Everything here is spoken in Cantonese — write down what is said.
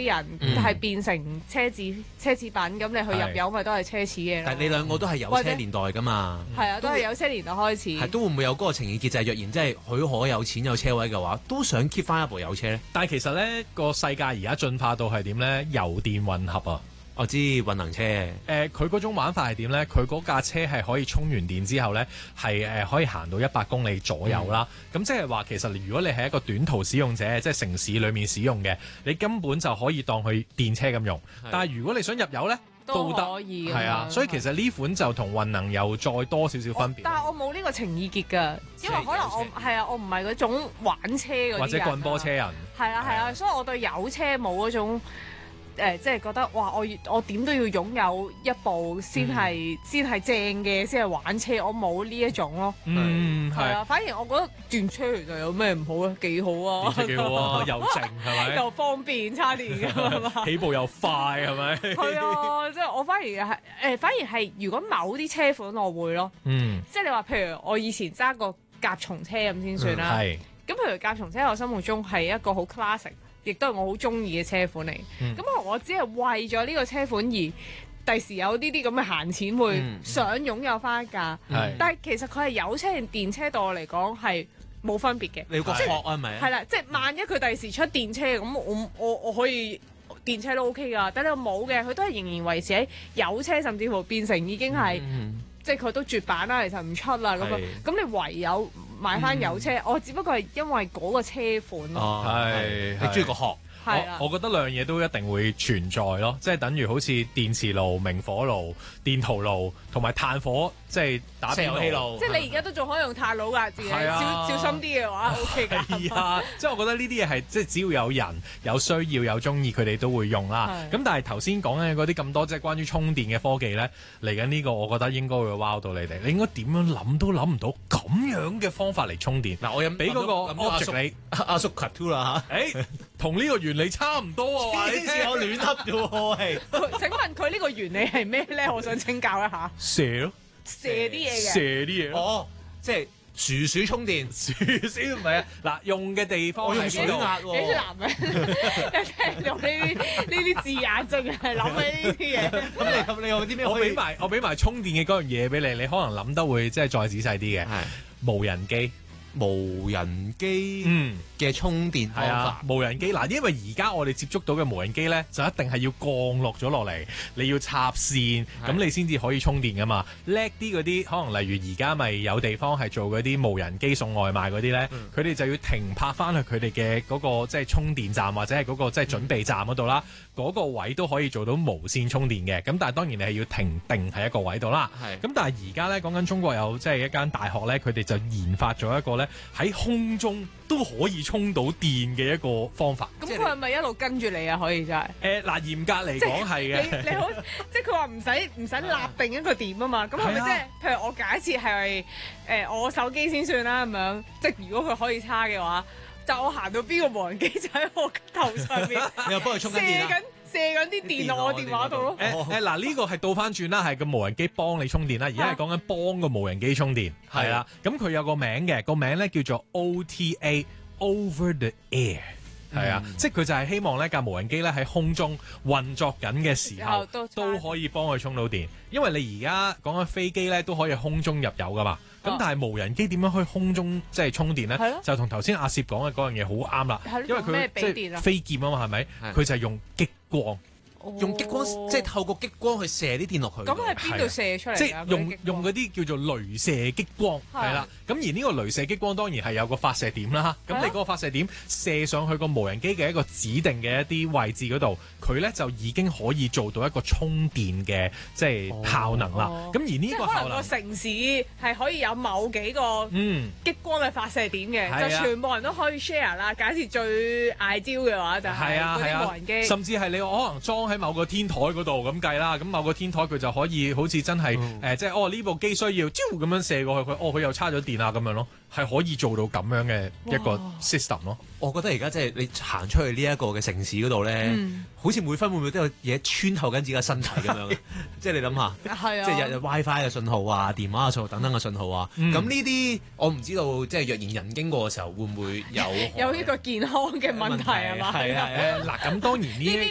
啲人係變成奢侈品，咁你去入油咪都係奢侈嘅。 但係你兩個都係有車年代㗎嘛？ 係啊，都係有車年代開始。 係都會唔會有嗰個情意結？就係若然真係許可有錢有車位嘅話，都想 keep 翻一部有車咧。 但係其實咧個世界而家進化到係點咧？油電混合啊！ 我知混能車。 佢嗰種玩法係點咧？佢嗰架車係可以充完電之後咧，係可以行到100公里左右啦。咁即係話其實如果你係一個短途使用者，即係城市裏面使用嘅，你根本就可以當佢電車咁用。但係如果你想入油咧， 都可以係啊。所以其實呢款就同混能又再多少少分別。 但係我冇呢個情意結㗎，因為可能我唔係嗰種玩車嗰啲人或者棍波車人。 係啊，所以我對有車冇嗰種。即係覺得哇！我點都要擁有一部先係正嘅，先係玩車。我冇呢一種咯。係啊。反而我覺得電車其實有咩唔好啊？幾好啊！ 電車幾好啊，又靜係咪？ 又方便叉電㗎嘛。 起步又快係咪？ 係啊，即係我反而係如果某啲車款我會咯。即係你話譬如我以前揸過甲蟲車咁先算啦。係。咁譬如甲蟲車，我心目中係一個好 classic。亦都係我好中意嘅車款嚟，咁我只係為咗呢個車款而第時有呢啲咁嘅閒錢會想擁有翻一架，但係其實佢係有車定電車對我嚟講係冇分別嘅。 你個殼係咪？ 係啦，即係萬一佢第時出電車咁，我可以電車都 OK 㗎，但係冇嘅，佢都係仍然維持喺有車，甚至乎變成已經係即係佢都絕版啦，其實唔出啦咁樣，咁你唯有買翻有車，我只不過係因為嗰個車款咯。 你中意個殼。 我覺得兩樣嘢都一定會存在咯，即係等於好似電磁爐、明火爐、電陶爐同埋炭火，即係打邊爐。 即係你而家都仲可以用炭爐㗎，自己小心啲嘅話 OK 㗎。 係啊，即係我覺得呢啲嘢係即係只要有人有需要有中意，佢哋都會用啦。咁但係頭先講嘅嗰啲咁多即係關於充電嘅科技咧，嚟緊呢個我覺得應該會 wow 到你哋。你應該點樣諗都諗唔到咁樣嘅方法嚟充電。 嗱，我俾嗰個 object 你阿叔 cut to 啦嚇。 同呢個原理差唔多喎， 呢次我亂噏嘅喎，係。 請問佢呢個原理係咩咧？我想請教一下。 射咯， 射啲嘢嘅。 射啲嘢。 哦，即係鼠充電， 鼠唔係啊！嗱，用嘅地方我用水壓喎。 幾男人聽到呢啲字眼，淨係諗起呢啲嘢。 咁你有啲咩？ 我俾埋充電嘅嗰樣嘢俾你，你可能諗得會即係再仔細啲嘅。係無人機。 無人機嘅充電方法， 無人機嗱，因為而家我哋接觸到嘅無人機咧，就一定係要降落咗落嚟，你要插線，咁你先至可以充電噶嘛。叻啲嗰啲，可能例如而家咪有地方係做嗰啲無人機送外賣嗰啲咧，佢哋就要停泊翻去佢哋嘅嗰個即係充電站或者係嗰個即係準備站嗰度啦。嗰個位都可以做到無線充電嘅，咁但係當然你係要停定喺一個位度啦。咁但係而家咧講緊中國有即係一間大學咧，佢哋就研發咗一個咧喺空中都可以充到電嘅一個方法。 咁佢係咪一路跟住你啊？可以真係？ 嗱，嚴格嚟講係嘅。 你好，即係佢話唔使立定一個點啊嘛。咁係咪即係譬如我假設係我手機先算啦咁樣，即係如果佢可以叉嘅話。就我行到邊個無人機就喺我頭上面， 你又幫佢充緊電啊？ 射緊啲電落我電話度咯。 嗱呢個係倒翻轉啦，係個無人機幫你充電啦，而家係講緊幫個無人機充電，係啦。咁佢有個名嘅，個名咧叫做 OTA Over the Air。係啊，即係佢就係希望呢架無人機咧喺空中運作緊嘅時候都可以幫佢充到電，因為你而家講緊飛機咧都可以空中入油噶嘛，咁但係無人機點樣去空中即係充電咧？就同頭先阿攝講嘅嗰樣嘢好啱啦，因為佢即係飛劍啊嘛，係咪？佢就係用激光。 用激光，即係透過激光去射啲電落去。 咁係邊度射出嚟？ 即係用嗰啲叫做雷射激光，係啦。咁而呢個雷射激光當然係有個發射點啦。咁你嗰個發射點射上去個無人機嘅一個指定嘅一啲位置嗰度，佢咧就已經可以做到一個充電嘅即係效能啦。咁而呢個效能， 個城市係可以有某幾個激光嘅發射點嘅，就全部人都可以 share 啦。假設最嗌焦嘅話，就係嗰啲無人機， 甚至係你可能裝喺某個天台嗰度咁計啦，咁某個天台佢就可以好似真係即係呢部機需要咁樣射過去，佢又叉咗電啊咁樣咯，係可以做到咁樣嘅一個 system 咯。 我覺得而家即係你行出去呢一個嘅城市嗰度咧，好似每分每秒都有嘢穿透緊自己嘅身體咁樣。即係你諗下，即係日 WiFi 嘅信號啊、電話嘅信號等等嘅信號啊。咁呢啲我唔知道，即係若然人經過嘅時候會唔會有呢個健康嘅問題係嘛？ 係嗱，咁當然呢